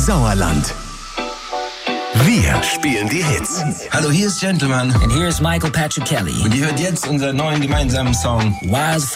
Sauerland. Wir spielen die Hits. Hallo, hier ist Gentleman. And here's Michael Patrick Kelly. Und ihr hört jetzt unseren neuen gemeinsamen Song Wildfire.